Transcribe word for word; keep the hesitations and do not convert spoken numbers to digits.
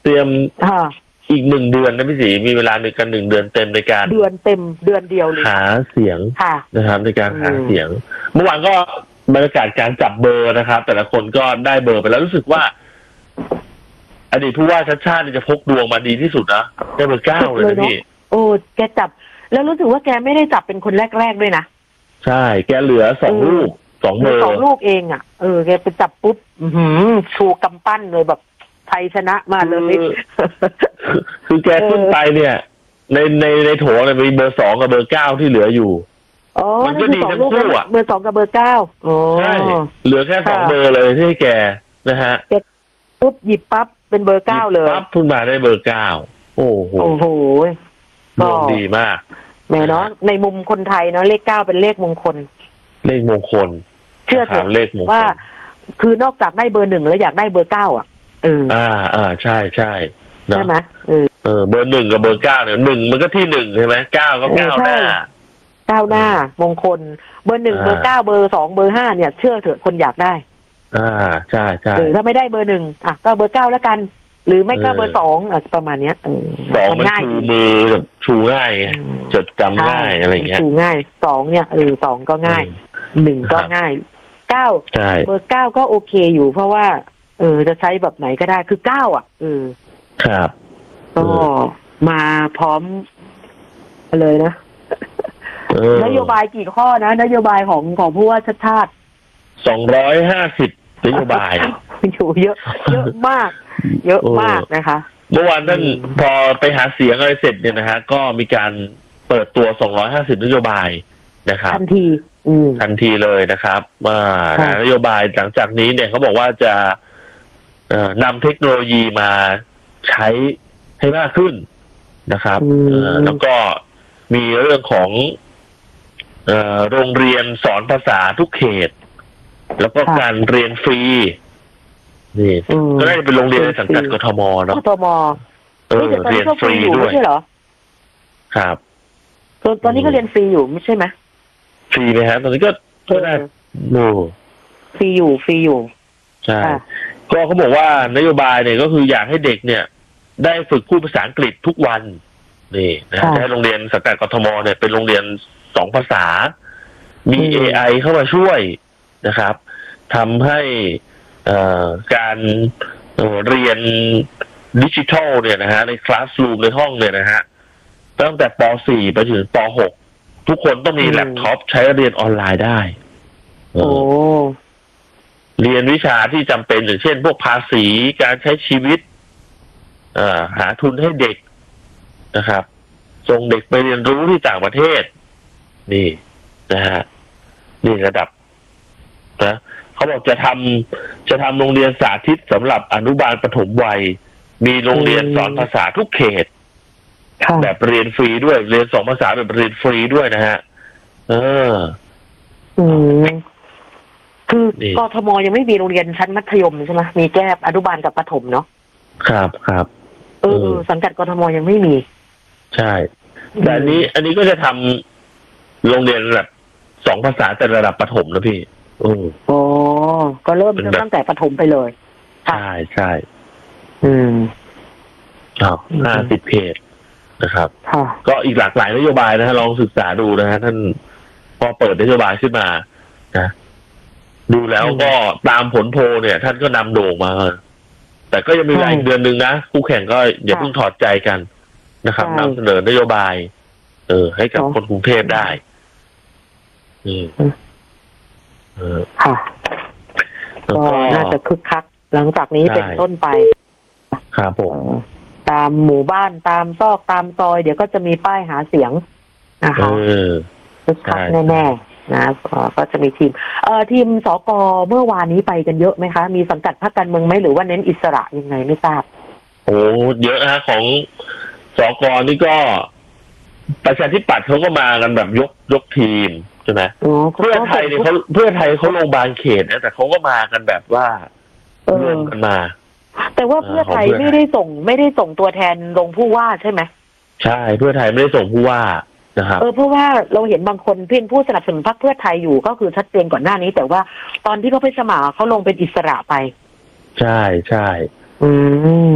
เตรียมค่ะอีกหนึ่งเดือนนะพี่ศรีมีเวลาในการหนึ่งเดือนเต็มในการเดือนเต็มเดือนเดียวเลยหาเสียงนะครับในการหาเสียงเมื่อวานก็บรรยากาศการจับเบอร์นะครับแต่ละคนก็ได้เบอร์ไปแล้วรู้สึกว่าอดีตผู้ว่าชัดชาติจะพกดวงมาดีที่สุดนะได้เบอร์เก้าเลยนะพี่โอ้แกจับแล้วรู้สึกว่าแกไม่ได้จับเป็นคนแรกๆด้วยนะใช่แกเหลือสองลูกสองเบอร์สองลูกเองอ่ะเออแกไปจับปุ๊บชูกำปั้นเลยแบบไทยชนะมาเลยคือแกขึ้นไปเนี่ยในในในโถเนี่ยมีเบอร์สองกับเบอร์เก้าที่เหลืออยู่อ๋อมันก็ดีทั้งคู่อ่ะเบอร์สองกับเบอร์เก้าใช่เหลือแค่สองเบอร์เลยที่แกนะฮะปุ๊บหยิบปั๊บเป็นเบอร์เก้าเลยปั๊บขึ้นมาได้เบอร์เก้าโอ้โหโอ้โหก็ดีมากแม่เนาะในมุมคนไทยเนาะเลขเก้าเป็นเลขมงคลเลขมงคลเชื่อเถอะว่าคือนอกจากได้เบอร์หนึ่งแล้วอยากได้เบอร์เก้าอ่ะเอออ่าอ่าใช่ใช่ใช่ไหมเออเออเบอร์หนึ่งกับเบอร์เก้าเนี่ยหนึ่งมันก็ที่หนึ่งใช่ไหมเก้าก็เก้าหน้าเก้าหน้ามงคลเบอร์หนึ่งเบอร์เก้าเบอร์สองเบอร์ห้าเนี่ยเชื่อเถอะคนอยากได้อ่าใช่ใช่หรือถ้าไม่ได้เบอร์หนึ่งอ่ะก็เบอร์เก้าแล้วกันหรือไม่ก็เบอร์สองอ่ะประมาณเนี้ยเออสองมันชูมือแบบชูง่ายจดจำง่ายอะไรเงี้ยชูง่ายสองเนี่ยเออสองก็ง่ายหนึ่งก็ง่ายเก้าเบอร์เก้าก็โอเคอยู่เพราะว่าเออจะใช้แบบไหนก็ได้คือเก้าอ่ะเออครับก็มาพร้อมเลยนะนโยบายกี่ข้อนะนโยบายของของผู้ว่าชัดชาติสองร้อยห้าสิบนโยบายอยู่เยอะเยอะมากเยอะมากนะคะเมื่อวานท่านพอไปหาเสียงอะไรเสร็จเนี่ยนะฮะก็มีการเปิดตัวสองร้อยห้าสิบนโยบายนะครับทันทีทันทีเลยนะครับว่านโยบายหลังจากนี้เนี่ยเขาบอกว่าจะนำเทคโนโลยีมาใช้ให้มากขึ้นนะครับแล้วก็มีเรื่องของโรงเรียนสอนภาษาทุกเขตแล้วก็การเรียนฟรีนี่ก็ได้เป็นโรงเรียนในสังกัดกทมเนาะกทมเออเรียนฟรีด้วยไม่ใช่เหรอครับตอนนี้ก็เรียนฟรีอยู่ไม่ใช่ไหมฟรีไหมฮะตอนนี้ก็ก็ได้โน่ฟรีอยู่ฟรีอยู่ใช่ก็เขาบอกว่านโยบายเนี่ยก็คืออยากให้เด็กเนี่ยได้ฝึกพูดภาษาอังกฤษทุกวันนี่นะให้โรงเรียนสังกัดกทมเนี่ยเป็นโรงเรียนสองภาษามี เอ ไอ เข้ามาช่วยนะครับทำให้การเรียนดิจิทัลเนี่ยนะฮะในคลาสรูมในห้องเนี่ยนะฮะตั้งแต่ป สี่ไปถึงป หกทุกคนต้องมีแล็ปท็อปใช้เรียนออนไลน์ได้โอ้เรียนวิชาที่จำเป็นอย่างเช่นพวกภาษีการใช้ชีวิตหาทุนให้เด็กนะครับส่งเด็กไปเรียนรู้ที่ต่างประเทศนี่นะฮะนี่ระดับนะเขาบอกจะทำจะทำโรงเรียนสาธิตสำหรับอนุบาลประถมวัยมีโรงเรียนสอนภาษาทุกเขตแบบเรียนฟรีด้วยเรียนสองภาษาแบบเรียนฟรีด้วยนะฮะเอออืมคือกทมยังไม่มีโรงเรียนชั้นมัธยมใช่ไหมมีแค่อนุบาลกับประถมเนาะครับครับเออสังกัดกทมยังไม่มีใช่แต่อันนี้อันนี้ก็จะทำโรงเรียนระดับสองภาษาแต่ระดับประถมนะพี่โอ้ก็เริ่มตั้งแต่ประถมไปเลยใช่ใช่อืมครับห้าสิบเพจนะครับก็อีกหลากหลายนโยบายนะฮะลองศึกษาดูนะฮะท่านพอเปิดนโยบายขึ้นมานะดูแล้วก็ตามผลโพลเนี่ยท่านก็นำโด่งมาแต่ก็ยังมีหลายเดือนหนึ่งนะคู่แข่งก็อย่าเพิ่งถอดใจกันนะครับนำเสนอนโยบายเออให้กับคนกรุงเทพได้อืมเออค่ะก็น่าจะคึกคักหลังจากนี้เป็นต้นไปครับผมตามหมู่บ้านตามซอกตามซอยเดี๋ยวก็จะมีป้ายหาเสียงนะคะคึกคักแน่ๆนะก็จะมีทีมเอ่อทีมสกเมื่อวานนี้ไปกันเยอะไหมคะมีสังกัดพรรคการเมืองไหมหรือว่าเน้นอิสระยังไงไม่ทราบโอ้เยอะนะของสกนี่ก็ประชาธิปัตย์เขาก็มากันแบบยกยกทีมใช่ไหมเพื่อไทยเนี่ยเขาเพื่อไทยเขาลงบางเขตนะแต่เขาก็มากันแบบว่ารวมกันมาแต่ว่าเพื่อไทยไม่ได้ส่งไม่ได้ส่งตัวแทนลงผู้ว่าใช่ไหมใช่เพื่อไทยไม่ได้ส่งผู้ว่านะครับเออเพราะว่าเราเห็นบางคนเพียงผู้สนับสนุนพรรคเพื่อไทยอยู่ก็คือชัดเจนก่อนหน้านี้แต่ว่าตอนที่เขาไปสมัครเขาลงเป็นอิสระไปใช่ใช่อืม